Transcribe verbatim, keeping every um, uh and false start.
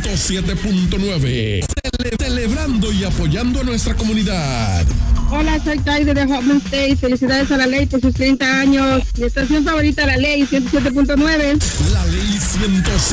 ciento siete punto nueve. Cele- celebrando y apoyando a nuestra comunidad. Hola, soy Taide de Hoffman State. Felicidades a La Ley por sus treinta años. Mi estación favorita, La Ley ciento siete punto nueve. La Ley ciento siete.